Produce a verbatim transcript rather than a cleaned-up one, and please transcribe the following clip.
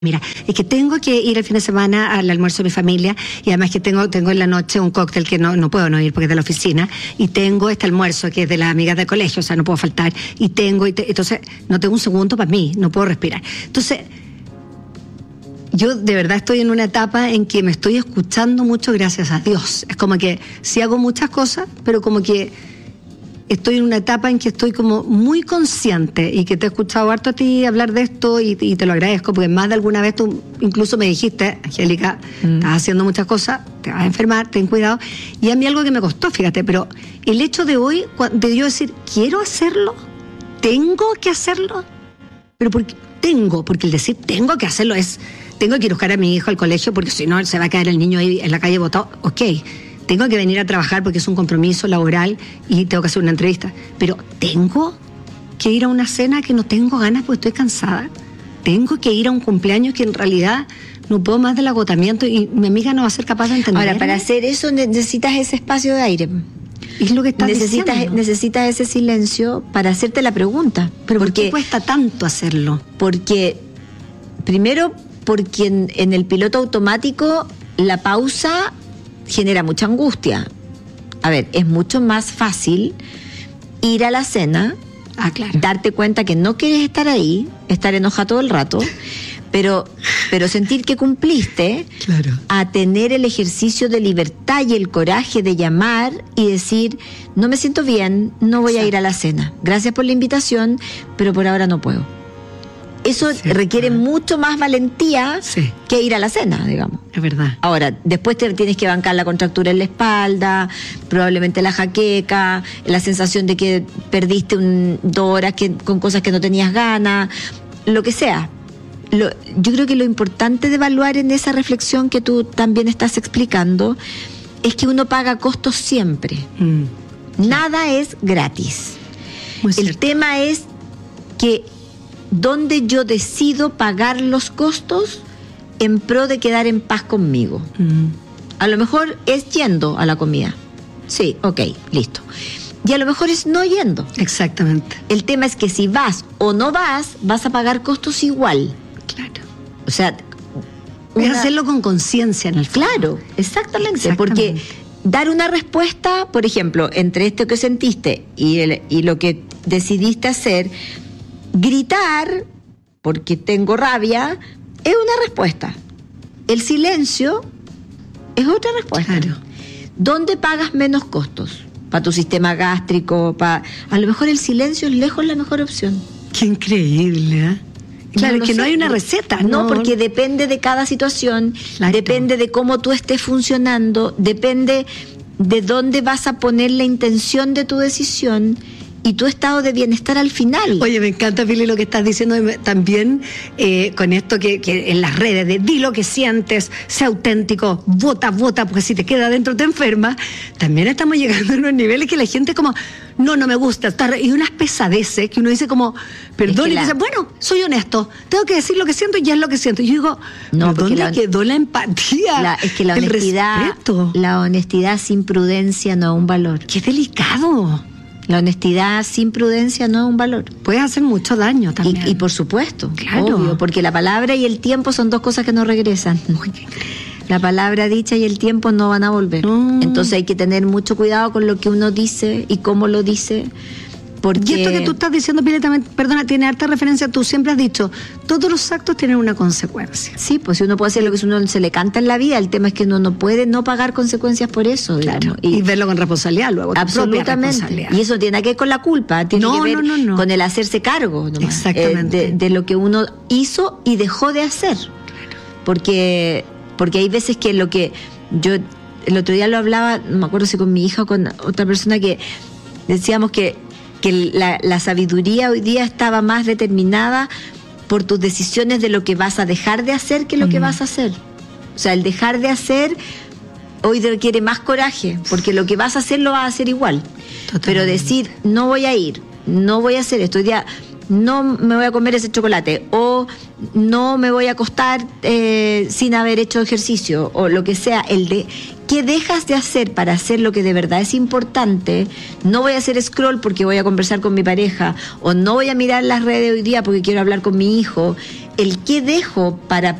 Mira, es que tengo que ir el fin de semana al almuerzo de mi familia y además que tengo tengo en la noche un cóctel que no no puedo no ir porque es de la oficina y tengo este almuerzo que es de las amigas del colegio, o sea, no puedo faltar y tengo, y te, entonces no tengo un segundo para mí, no puedo respirar. Entonces, yo de verdad estoy en una etapa en que me estoy escuchando mucho, gracias a Dios. Es como que sí hago muchas cosas, pero como que estoy en una etapa en que estoy como muy consciente y que te he escuchado harto a ti hablar de esto y, y te lo agradezco porque más de alguna vez tú incluso me dijiste, Angélica, mm. estás haciendo muchas cosas, te vas a enfermar, ten cuidado. Y a mí algo que me costó, fíjate, pero el hecho de hoy, de yo decir, quiero hacerlo, tengo que hacerlo, pero porque tengo, porque el decir tengo que hacerlo es, tengo que ir a buscar a mi hijo al colegio porque si no se va a caer el niño ahí en la calle botado, ok. Tengo que venir a trabajar porque es un compromiso laboral y tengo que hacer una entrevista. Pero tengo que ir a una cena que no tengo ganas porque estoy cansada. Tengo que ir a un cumpleaños que en realidad no puedo más del agotamiento y mi amiga no va a ser capaz de entender. Ahora, para hacer eso necesitas ese espacio de aire. Es lo que estás necesitas, diciendo. Necesitas ese silencio para hacerte la pregunta. Pero porque, ¿por qué cuesta tanto hacerlo? Porque, primero, porque en, en el piloto automático la pausa genera mucha angustia. A ver, es mucho más fácil ir a la cena, ah, claro. darte cuenta que no quieres estar ahí, estar enojada todo el rato, pero, pero sentir que cumpliste, claro. a tener el ejercicio de libertad y el coraje de llamar y decir, no me siento bien, no voy Exacto. a ir a la cena. Gracias por la invitación, pero por ahora no puedo. Eso sí, requiere ah. mucho más valentía sí. que ir a la cena, digamos. Es verdad. Ahora, después te tienes que bancar la contractura en la espalda, probablemente la jaqueca, la sensación de que perdiste un, dos horas que, con cosas que no tenías ganas, lo que sea. Lo, yo creo que lo importante de evaluar en esa reflexión que tú también estás explicando es que uno paga costos siempre. Mm. Nada es gratis. Muy El cierto. tema es que donde yo decido pagar los costos en pro de quedar en paz conmigo. Mm. A lo mejor es yendo a la comida. Sí, ok, listo. Y a lo mejor es no yendo. Exactamente. El tema es que si vas o no vas, vas a pagar costos igual. Claro. O sea, una... es hacerlo con conciencia en el fondo. Claro, exactamente, exactamente. Porque dar una respuesta, por ejemplo, entre esto que sentiste y, el, y lo que decidiste hacer, gritar, porque tengo rabia, es una respuesta. El silencio es otra respuesta. Claro. ¿Dónde pagas menos costos? Para tu sistema gástrico, para... A lo mejor el silencio es lejos la mejor opción. Qué increíble, ¿eh? Claro, no es que sé. no hay una receta. No, no, porque depende de cada situación, Exacto. depende de cómo tú estés funcionando, depende de dónde vas a poner la intención de tu decisión y tu estado de bienestar al final. Oye, me encanta, Pili, lo que estás diciendo también eh, con esto que, que en las redes de di lo que sientes, sé auténtico, vota, vota, porque si te queda adentro te enfermas. También estamos llegando a unos niveles que la gente como, no, no me gusta, está, y unas pesadeces que uno dice como, perdón, es que y la... dice, bueno, soy honesto, tengo que decir lo que siento y ya es lo que siento. Y yo digo, no, ¿dónde la... quedó la empatía? La, es que la el honestidad, respeto? La honestidad sin prudencia no es un valor. Qué delicado. La honestidad sin prudencia no es un valor. Puede hacer mucho daño también. Y, y por supuesto, claro. obvio, porque la palabra y el tiempo son dos cosas que no regresan. Uy, la palabra dicha y el tiempo no van a volver. No. Entonces hay que tener mucho cuidado con lo que uno dice y cómo lo dice. Porque... Y esto que tú estás diciendo, Pili, también, perdona, tiene harta referencia. Tú siempre has dicho, todos los actos tienen una consecuencia. Sí, pues si uno puede hacer lo que uno se le canta en la vida, el tema es que uno no puede no pagar consecuencias por eso. Claro, y, y verlo con responsabilidad luego. Absolutamente. Y eso tiene que ver con la culpa, tiene no, que ver no, no, no. con el hacerse cargo. Nomás, Exactamente. Eh, de, de lo que uno hizo y dejó de hacer. Claro. Porque, porque hay veces que lo que yo, el otro día lo hablaba, no me acuerdo si con mi hija o con otra persona, que decíamos que que la, la sabiduría hoy día estaba más determinada por tus decisiones de lo que vas a dejar de hacer que lo uh-huh. que vas a hacer. O sea, el dejar de hacer hoy requiere más coraje, porque lo que vas a hacer lo vas a hacer igual. Totalmente. Pero decir, no voy a ir, no voy a hacer esto, hoy día no me voy a comer ese chocolate, o no me voy a acostar eh, sin haber hecho ejercicio, o lo que sea, el de ¿qué dejas de hacer para hacer lo que de verdad es importante? No voy a hacer scroll porque voy a conversar con mi pareja, o no voy a mirar las redes hoy día porque quiero hablar con mi hijo. El qué dejo para